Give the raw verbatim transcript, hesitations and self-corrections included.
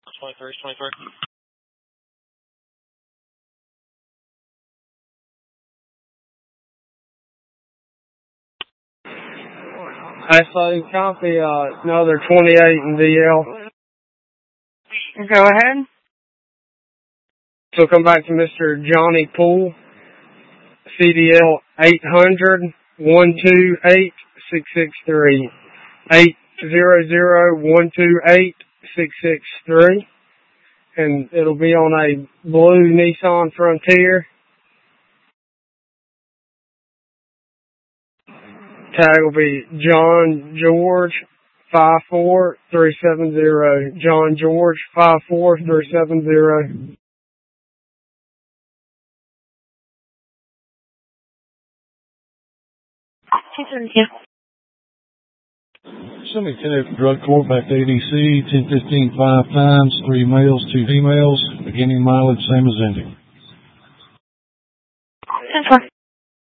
twenty-three, twenty-three. I saw you copy, uh, another twenty-eight in D L. Go ahead. So come back to Mister Johnny Poole, C D L eight hundred, one two eight, six six three. eight hundred, one two eight, six six three. And it'll be on a blue Nissan Frontier. Tag will be John George five four three seven zero. John George five four three seven zero. Send me ten drug court back to A D C, ten fifteen five times, three males, two females, beginning mileage, same as ending. That's fine.